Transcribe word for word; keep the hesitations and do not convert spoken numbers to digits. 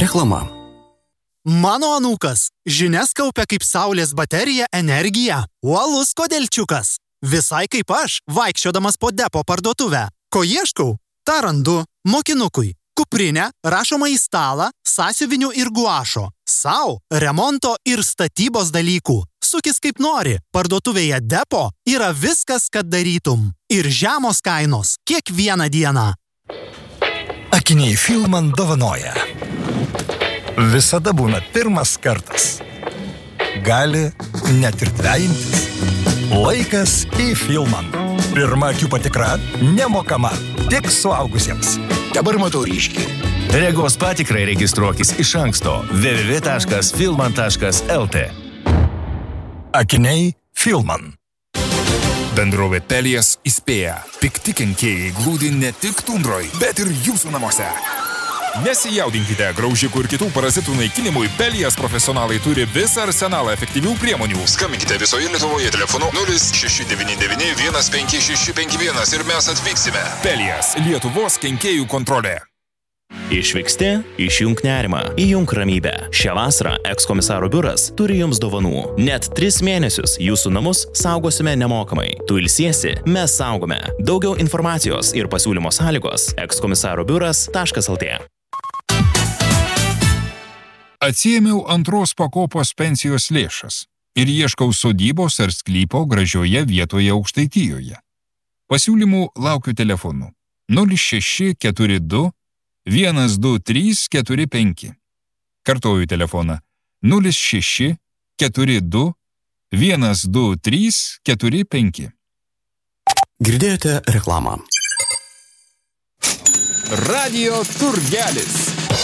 Reklama. Mano anūkas žinias kaupia kaip saulės baterija energiją. Uolus kodėlčiukas. Visai kaip aš, vaikščiodamas po depo parduotuvę. Ko ieškau? Ta randu. Mokinukui. Kuprinę, rašomą į stalą, sąsiuvinių ir guašo. Sau, remonto ir statybos dalykų. Sukis kaip nori. Parduotuvėje depo yra viskas, kad darytum. Ir žemos kainos. Kiekvieną dieną. Akiniai Filman dovanoja. Visada būna pirmas kartas. Gali net ir dvejintis. Laikas į Filman. Pirma akių patikra nemokama. Tik suaugusiems. Dabar matau ryškiai. Regos patikrai registruokis iš anksto w w w taškas filman taškas l t. Akiniai Filman. Bendrovė Pelijas įspėja. Pikti kenkėjai glūdi ne tik tundroj, bet ir jūsų namuose. Nesijaudinkite, graužikų ir kitų parazitų naikinimui Pelijas profesionalai turi visą arsenalą efektyvių priemonių. Skambinkite visoje Lietuvoje telefonu nulis šeši devyni devyni vienas penki šeši penki vienas ir mes atvyksime. Pelijas – Lietuvos kenkėjų kontrolė. Išvyksti, išjunk nerimą, įjunk ramybę. Šią vasarą ekskomisaro biuras turi jums dovanų. Net tris mėnesius jūsų namus saugosime nemokamai. Tu ilsiesi, mes saugome. Daugiau informacijos ir pasiūlymo sąlygos ekskomisaro biuras taškas l t. Atsiėmiau antros pakopos pensijos lėšas ir ieškau sodybos ar sklypo gražioje vietoje Aukštaitijoje. Pasiūlymų laukiu telefonu nulis šeši keturi du vienas du trys keturi penki. Kartoju telefoną nulis šeši keturi du vienas du trys keturi penki. Girdėjote reklamą. Radio Turgelis.